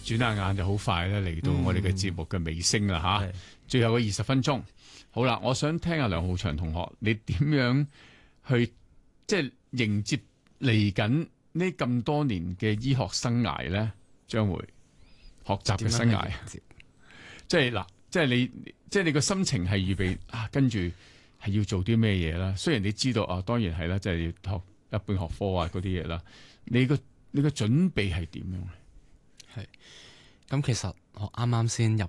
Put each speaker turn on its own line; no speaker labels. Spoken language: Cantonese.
轉下眼就好快咧，嚟到我哋嘅節目嘅尾聲啦吓，最後嘅20分鐘，好啦，我想聽下梁浩祥同學，你點樣去即係迎接嚟緊呢咁多年嘅醫學生涯咧？將會學習嘅生涯，即係嗱，即係你個心情係預備啊，跟住係要做啲咩嘢啦？雖然你知道啊，當然係啦，即係要學一般學科啊嗰啲嘢啦，你個準備係點樣咧？
係咁，其實我啱啱先入